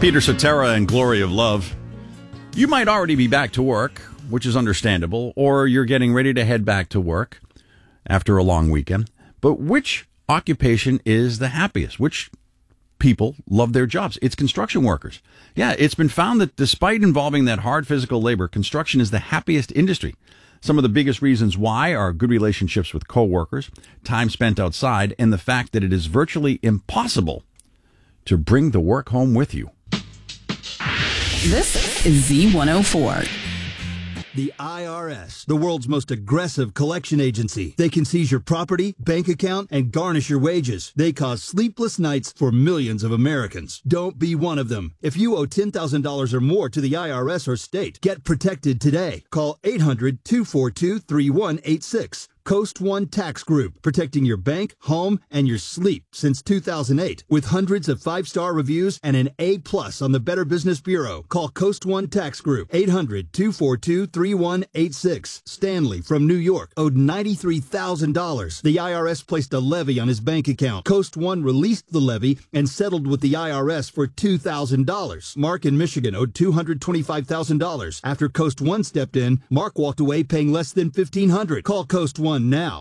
Peter Cetera and Glory of Love. You might already be back to work, which is understandable, or you're getting ready to head back to work after a long weekend. But which occupation is the happiest? Which people love their jobs? It's construction workers. Yeah, it's been found that despite involving that hard physical labor, construction is the happiest industry. Some of the biggest reasons why are good relationships with coworkers, time spent outside, and the fact that it is virtually impossible to bring the work home with you. This is Z104. The IRS, the world's most aggressive collection agency. They can seize your property, bank account, and garnish your wages. They cause sleepless nights for millions of Americans. Don't be one of them. If you owe $10,000 or more to the IRS or state, get protected today. Call 800-242-3186. Coast One Tax Group, protecting your bank, home, and your sleep since 2008. With hundreds of 5-star reviews and an A+ on the Better Business Bureau. Call Coast One Tax Group, 800-242-3186. Stanley from New York owed $93,000. The IRS placed a levy on his bank account. Coast One released the levy and settled with the IRS for $2,000. Mark in Michigan owed $225,000. After Coast One stepped in, Mark walked away paying less than $1,500. Call Coast One now.